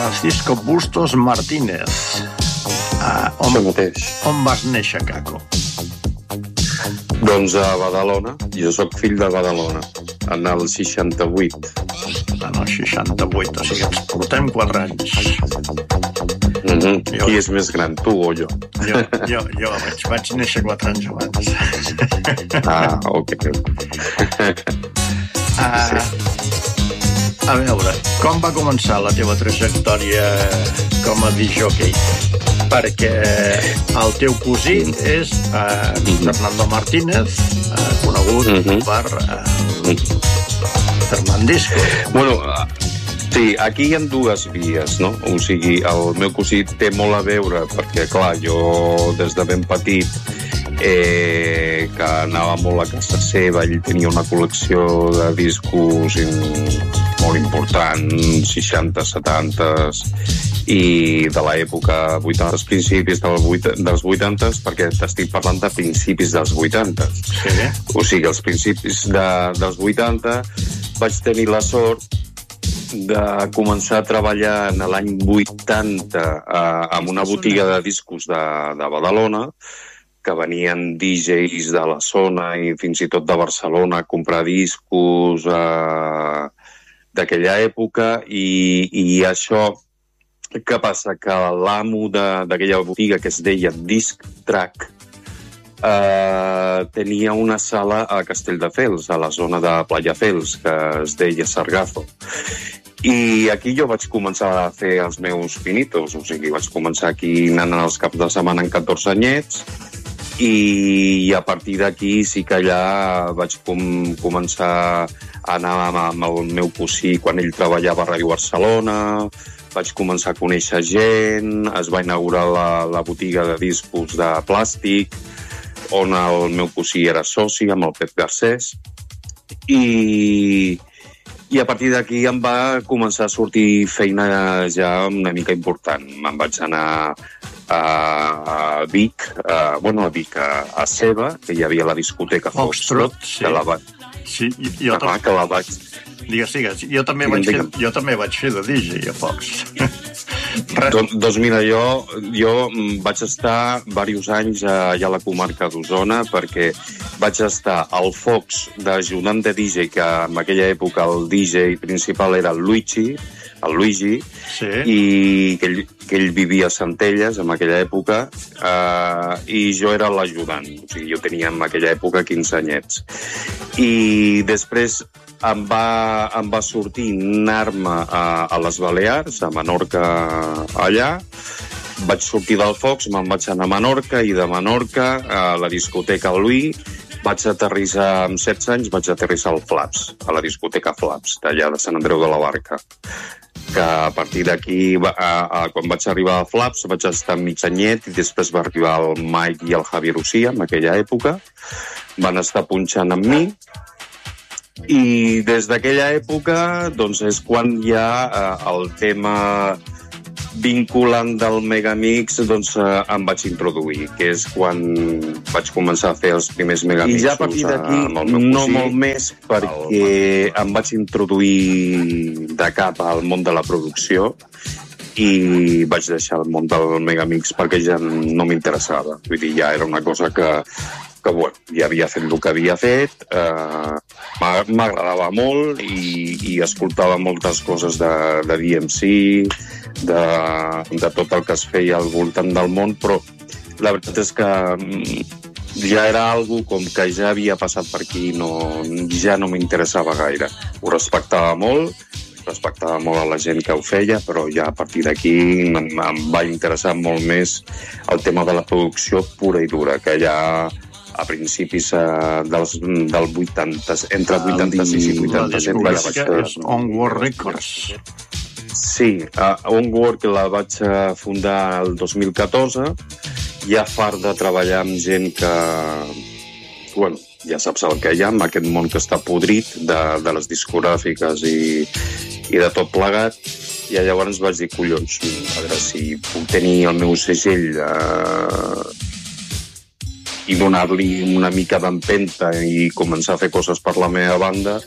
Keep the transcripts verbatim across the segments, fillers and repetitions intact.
Francisco Bustos Martínez. Uh, on, Això mateix. On vas néixer, Caco? Doncs a Badalona. Jo sóc fill de Badalona, en el seixanta-vuit. En el seixanta-vuit, o sigui, ens portem quatre anys. Mm-hmm. Jo... Qui és més gran, tu o jo? Jo, jo, jo vaig, vaig néixer quatre anys abans. Ah, ok. Ah, a veure, com va començar la teva trajectòria com a discjòquei? Perquè el teu cosí és uh, Fernando Martínez, uh, conegut mm-hmm. per uh, Fernandisco. Bueno, uh, sí, aquí hi ha dues vies, no? O sigui, el meu cosí té molt a veure, perquè, clar, jo des de ben petit eh, que anava molt a casa seva, ell tenia una col·lecció de discos in, molt important, seixanta, setanta, i de l'època vuitanta, principis del vuit, dels vuitanta, perquè t'estic parlant de principis dels vuitanta. Sí. O sigui, als principis de, dels vuitanta vaig tenir la sort de començar a treballar en l'any vuitanta eh, en una botiga de discos de, de Badalona, que venien D Js de la zona i fins i tot de Barcelona a comprar discos eh, d'aquella època, i, i això, què passa? Que l'amo d'aquella botiga, que es deia Disc Track, eh, tenia una sala a Castelldefels, a la zona de Playafels, que es deia Sargazo. I aquí jo vaig començar a fer els meus pinitos, o sigui, vaig començar aquí anant als caps de setmana en catorze anyets, i a partir d'aquí sí que allà vaig com, començar a anar amb, amb el meu cosí quan ell treballava a Ràdio Barcelona, vaig començar a conèixer gent, es va inaugurar la, la botiga de discos de plàstic, on el meu cosí era soci, amb el Pep Garcés, i, i a partir d'aquí em va començar a sortir feina ja una mica important. Me'n vaig anar a, a Vic, a, bueno, a Vic, a, a Seva, que hi havia la discoteca Foxtrot, sí. que la va... Sí, jo ah, també... que la vaig... Digues, digues, jo també, vaig fer, jo també vaig fer de D J a Fox. Doncs, doncs mira, jo, jo vaig estar diversos anys allà a la comarca d'Osona, perquè vaig estar al Fox d'ajudant de D J, que en aquella època el D J principal era el Luigi, el Luigi, sí. i que ell, que ell vivia a Centelles en aquella època, eh, i jo era l'ajudant. O sigui, jo tenia en aquella època quinze anyets. I després em va, em va sortir anar-me a, a les Balears, a Menorca, allà. Vaig sortir del Fox, me'n vaig anar a Menorca, i de Menorca a la discoteca Louis. Vaig aterrissar amb setze anys, vaig aterrissar al Flaps, a la discoteca Flaps, d'allà de Sant Andreu de la Barca. Que a partir d'aquí, quan vaig arribar a Flaps, vaig estar mig anyet, i després va arribar el Mike i el Javi Rosia, en aquella època. Van estar punxant amb mi, i des d'aquella època doncs és quan hi ha eh, el tema vinculant del Megamix, doncs eh, em vaig introduir, que és quan vaig començar a fer els primers Megamixos. I ja a partir d'aquí, no molt més, perquè em vaig introduir de cap al món de la producció i vaig deixar el món del Megamix perquè ja no m'interessava. Vull dir, ja era una cosa que que bueno, ja havia fet el que havia fet, eh, m'agradava molt, i, i escoltava moltes coses de, de D M C, de, de tot el que es feia al voltant del món, però la veritat és que ja era algo com que ja havia passat per aquí, no, ja no m'interessava gaire. Ho respectava molt, respectava molt a la gent que ho feia, però ja a partir d'aquí em, em va interessar molt més el tema de la producció pura i dura, que ja a principis uh, dels, del vuitanta, entre vuitanta-sis i vuitanta-set. La discogràfica és Onward Records. Sí, uh, Onward la vaig fundar el dos mil catorze, ja fart de treballar amb gent que, bueno, ja saps el que hi ha, amb aquest món que està podrit de, de les discogràfiques i, i de tot plegat, i llavors vaig dir, collons, a veure si puc tenir el meu segell eh, i donar-li una mica d'empenta i començar a fer coses per la meva banda,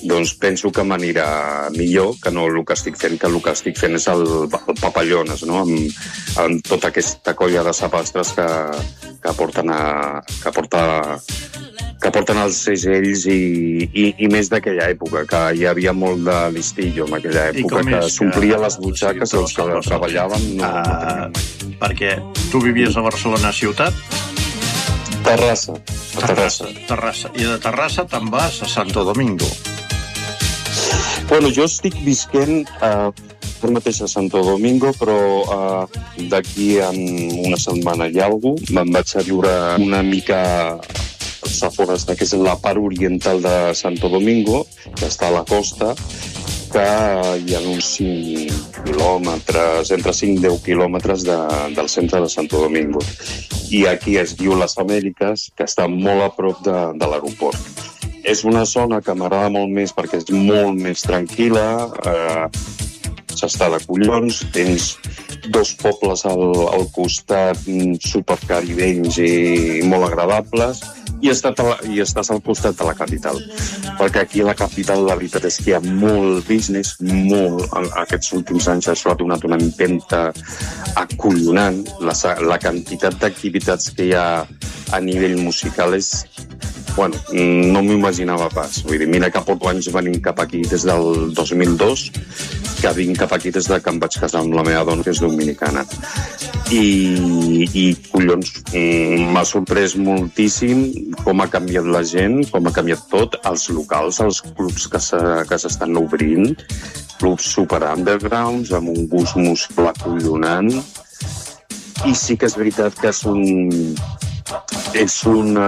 doncs penso que m'anirà millor que no el que estic fent, que el que estic fent és el, el papallones, no? amb, amb tota aquesta colla de sapastres que, que porten a, que porta, que porten els segells i, i, i més d'aquella època, que hi havia molt de listillo en aquella època, que s'omplia les butxaques i els que treballaven no, uh, no tenien. Perquè tu vivies a Barcelona ciutat? Terrassa. Terrassa, Terrassa. I de Terrassa te'n vas a Santo Domingo. Bueno, jo estic visquent uh, per mateix a Santo Domingo, però uh, d'aquí en una setmana i alguna cosa me'n vaig a viure una mica als afores que és la part oriental de Santo Domingo, que està a la costa, que hi ha uns cinc quilòmetres, entre cinc i deu quilòmetres de, del centre de Santo Domingo. I aquí es diu Les Amèriques, que està molt a prop de, de l'aeroport. És una zona que m'agrada molt més perquè és molt més tranquil·la, eh, s'està de collons, tens dos pobles al, al costat supercaribenys i molt agradables, i, estat la, i estàs al costat de la capital. Perquè aquí a la capital la veritat és que hi ha molt business, molt. Aquests últims anys això ha donat una empenta acollonant. La, la quantitat d'activitats que hi ha a nivell musical és... Bueno, no m'ho imaginava pas. Vull dir, mira que porto anys venint cap aquí des del dos mil dos, que vinc cap aquí des de que em vaig casar amb la meva dona, que és dominicana. I, i collons, m'ha sorprès moltíssim com ha canviat la gent, com ha canviat tot, els locals, els clubs que s'estan obrint, clubs super undergrounds, amb un gust musical acollonant. I sí que és veritat que és un... és una...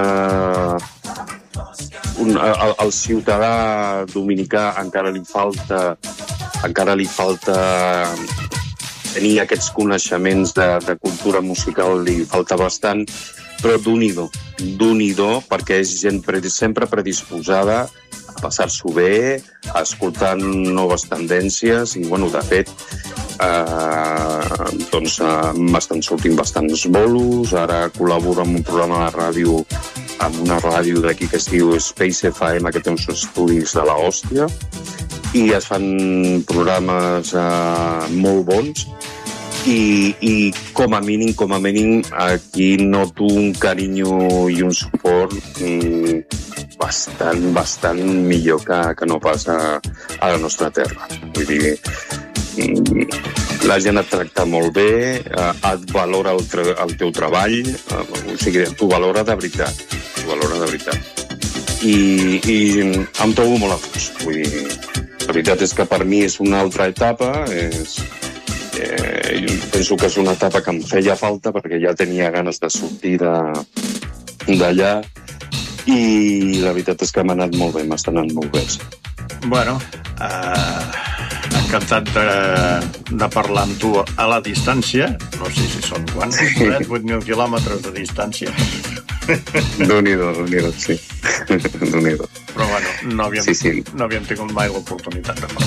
Un, el, el ciutadà dominicà encara li falta encara li falta tenir aquests coneixements de, de cultura musical, li falta bastant, però d'un-i-do, d'un-i-do, perquè és gent pre, sempre predisposada a passar-s'ho bé, a escoltar noves tendències, i bueno, de fet eh, doncs eh, m'estan sortint bastants bolos. Ara col·laboro amb un programa de ràdio, amb una ràdio d'aquí que es diu Space F M, que té uns estudis de la hòstia, i es fan programes eh, molt bons, i, i com a mínim, com a mínim aquí noto un carinyo i un suport mm, bastant, bastant millor que, que no pas a, a la nostra terra. Vull dir, mm, la gent et tracta molt bé, eh, et valora el, el teu treball, eh, o sigui, t'ho valora de veritat, t'ho valora de veritat. I, i em trobo molt a gust. Vull dir, la veritat és que per mi és una altra etapa, és, eh, penso que és una etapa que em feia falta perquè ja tenia ganes de sortir d'allà, i la veritat és que m'ha anat molt bé, m'està anant molt bé. Bueno, eh, encantat de, de parlar amb tu a la distància, no sé si són quants, vuit mil quilòmetres de distància. Déu-n'hi-do, Déu-n'hi-do, sí. Déu-n'hi-do. Però bueno, no havíem, sí, sí. no havíem tingut mai l'oportunitat de parlar.